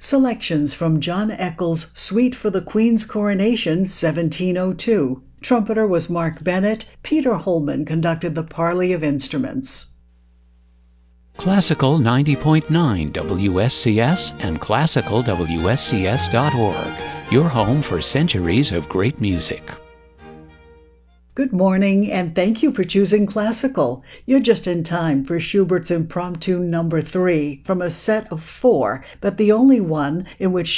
Selections from John Eccles' Suite for the Queen's Coronation, 1702. Trumpeter was Mark Bennett. Peter Holman conducted the parley of instruments. Classical 90.9 WSCS and classicalwscs.org, your home for centuries of great music. Good morning, and thank you for choosing Classical. You're just in time for Schubert's Impromptu No. 3 from a set of 4, but the only one in which